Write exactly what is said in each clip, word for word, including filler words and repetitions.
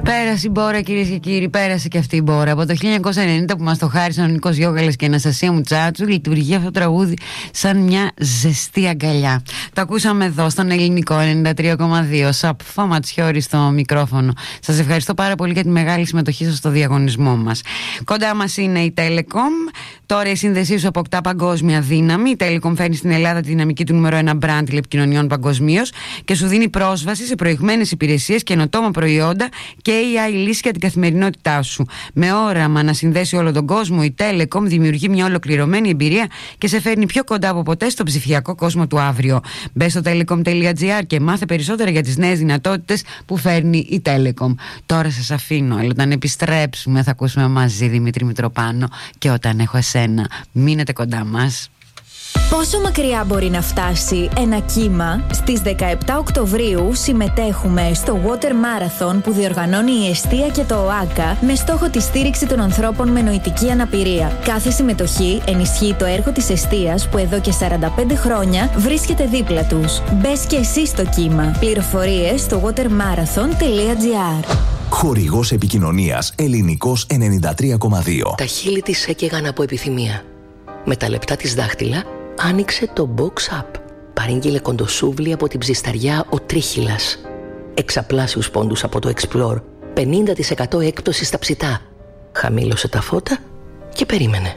Πέρασε η μπόρα, κυρίες και κύριοι, πέρασε και αυτή η μπόρα. Από το χίλια εννιακόσια ενενήντα που μας το χάρισαν ο Νίκος Γιώγαλας και η Αναστασία Μουτσάτσου, λειτουργεί αυτό το τραγούδι σαν μια ζεστή αγκαλιά. Το ακούσαμε εδώ στον Ελληνικό ενενήντα τρία κόμμα δύο. Σαπφό Ματσιόρι στο μικρόφωνο. Σας ευχαριστώ πάρα πολύ για τη μεγάλη συμμετοχή σας στο διαγωνισμό μας. Κοντά μας είναι η Telecom. Τώρα η σύνδεσή σου αποκτά παγκόσμια δύναμη. Η Telecom φέρνει στην Ελλάδα τη δυναμική του νούμερο ένα brand τηλεπικοινωνιών παγκοσμίως και σου δίνει πρόσβαση σε προηγμένες υπηρεσίες, καινοτόμα προϊόντα και έι άι λύσεις για την καθημερινότητά σου. Με όραμα να συνδέσει όλο τον κόσμο, η Telecom δημιουργεί μια ολοκληρωμένη εμπειρία και σε φέρνει πιο κοντά από ποτέ στον ψηφιακό κόσμο του αύριο. Μπες στο telecom τελεία gr και μάθε περισσότερα για τις νέες δυνατότητες που φέρνει η Telecom. Τώρα σας αφήνω, αλλά όταν επιστρέψουμε θα ακούσουμε μαζί Δημήτρη Μητροπάνο και Όταν έχω εσένα. Μείνετε κοντά μας. Πόσο μακριά μπορεί να φτάσει ένα κύμα? Στις δεκαεπτά Οκτωβρίου συμμετέχουμε στο Water Marathon που διοργανώνει η Εστία και το ΟΑΚΑ με στόχο τη στήριξη των ανθρώπων με νοητική αναπηρία. Κάθε συμμετοχή ενισχύει το έργο της Εστίας που εδώ και σαράντα πέντε χρόνια βρίσκεται δίπλα τους. Μπες και εσύ στο κύμα. Πληροφορίες στο watermarathon τελεία gr. Χορηγός επικοινωνίας Ελληνικός ενενήντα τρία κόμμα δύο. Τα χείλη της έκαιγαν από επιθυμία. Με τα λεπτά της δάχτυλα άνοιξε το Box Up. Παρήγγειλε κοντοσούβλι από την ψισταριά ο Τρίχυλας. Εξαπλάσιους πόντους από το Explore. πενήντα τοις εκατό έκπτωση στα ψητά. Χαμήλωσε τα φώτα και περίμενε.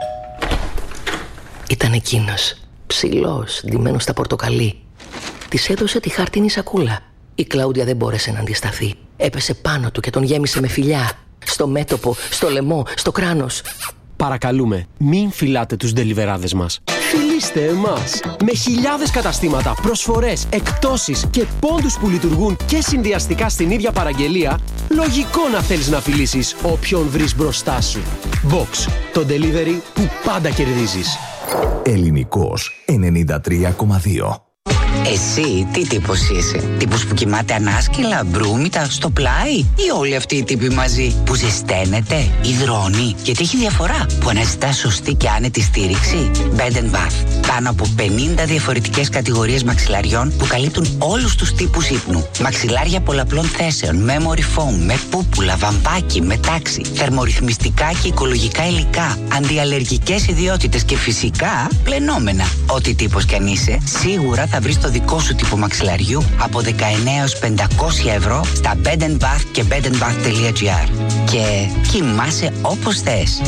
Ήταν εκείνος, ψηλός, ντυμένος στα πορτοκαλί. Της έδωσε τη χάρτινη σακούλα. Η Κλάουντια δεν μπόρεσε να αντισταθεί. Έπεσε πάνω του και τον γέμισε με φιλιά. Στο μέτωπο, στο λαιμό, στο κράνος. Παρακαλούμε, μην φυλάτε τους ντελιβεράδες μας. Φιλήστε εμάς! Με χιλιάδες καταστήματα, προσφορές, εκπτώσεις και πόντους που λειτουργούν και συνδυαστικά στην ίδια παραγγελία, λογικό να θέλεις να φιλήσεις όποιον βρεις μπροστά σου. Box, το delivery που πάντα κερδίζεις. Ελληνικός ενενήντα τρία κόμμα δύο. Εσύ τι τύπος είσαι? Τύπος που κοιμάται ανάσκελα, μπρούμητα, στο πλάι? Ή όλοι αυτοί οι τύποι μαζί που ζεσταίνεται, υδρώνει? Γιατί έχει διαφορά που αναζητά σωστή και άνετη στήριξη. Bed and Bath. Πάνω από πενήντα διαφορετικές κατηγορίες μαξιλαριών που καλύπτουν όλους τους τύπους ύπνου. Μαξιλάρια πολλαπλών θέσεων, memory foam, με πούπουλα, βαμβάκι, με τάξη, θερμορυθμιστικά και οικολογικά υλικά, αντιαλλεργικές ιδιότητες και φυσικά πλενόμενα. Ό,τι τύπος κι αν είσαι, σίγουρα θα βρεις το δικό σου τύπο μαξιλαριού από δεκαεννέα έως πεντακόσια ευρώ στα Bed and Bath και bed and bath τελεία gr. Και κοιμάσαι όπως θες.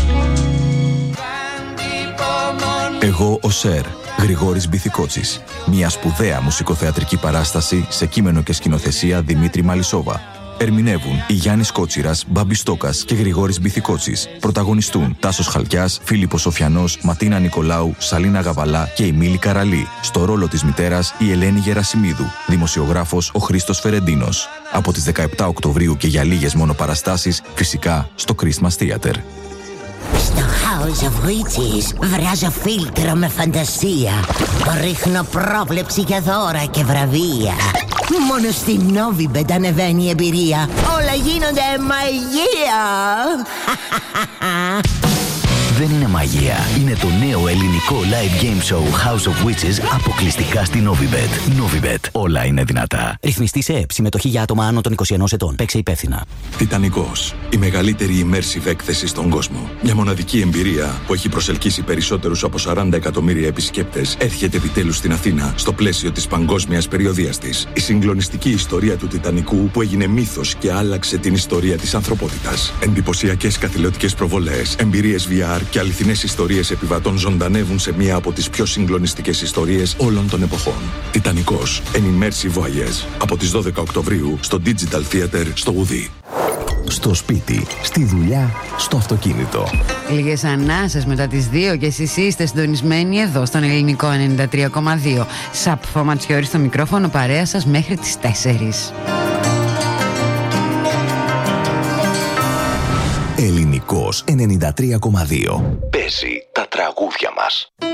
Εγώ ο Σερ, Γρηγόρης Μπιθικότσης. Μια σπουδαία μουσικοθεατρική παράσταση σε κείμενο και σκηνοθεσία Δημήτρη Μαλισσόβα. Ερμηνεύουν η Γιάννης Κότσιρας, Μπάμπης Στόκας και Γρηγόρης Μπιθικότσης. Πρωταγωνιστούν Τάσος Χαλκιάς, Φίλιππος Σοφιανός, Ματίνα Νικολάου, Σαλίνα Γαβαλά και η Μίλη Καραλή. Στο ρόλο της μητέρας η Ελένη Γερασιμίδου. Δημοσιογράφος ο Χρήστος Φερεντίνος. Από τις δεκαεπτά Οκτωβρίου και για λίγες μόνο παραστάσεις, φυσικά στο Christmas Theater. Στο House of Witches βράζω φίλτρο με φαντασία. Ρίχνω πρόβλεψη για δώρα και βραβεία. Μόνο στην Novibet ανεβαίνει η εμπειρία. Όλα γίνονται μαγεία. Δεν είναι μαγεία. Είναι το νέο ελληνικό live game show House of Witches αποκλειστικά στη Novibet. Novibet. Όλα είναι δυνατά. Ρυθμιστή σε ΕΕΠ. Συμμετοχή για άτομα άνω των είκοσι ενός ετών. Παίξε υπεύθυνα. Τιτανικός. Η μεγαλύτερη immersive έκθεση στον κόσμο. Μια μοναδική εμπειρία που έχει προσελκύσει περισσότερους από σαράντα εκατομμύρια επισκέπτες έρχεται επιτέλους στην Αθήνα στο πλαίσιο της παγκόσμιας περιοδίας της. Η συγκλονιστική ιστορία του Τιτανικού που έγινε μύθος και άλλαξε την ιστορία της ανθρωπότητας. Εντυπωσιακές καθηλωτικές προβολές, εμπειρίες βι αρ και αληθινές ιστορίες επιβατών ζωντανεύουν σε μία από τις πιο συγκλονιστικές ιστορίες όλων των εποχών. Τιτανικός. An immersive voyage. Από τις δώδεκα Οκτωβρίου στο Digital Theater στο Ουδί. Στο σπίτι, στη δουλειά, στο αυτοκίνητο. Λίγες ανάσες μετά τις δύο και εσείς είστε συντονισμένοι εδώ στον Ελληνικό ενενήντα τρία κόμμα δύο. Σαπφό Ματσιόρι στο μικρόφωνο, παρέα σας μέχρι τις τέσσερις. Ελληνικός ενενήντα τρία κόμμα δύο. Παίζει τα τραγούδια μας.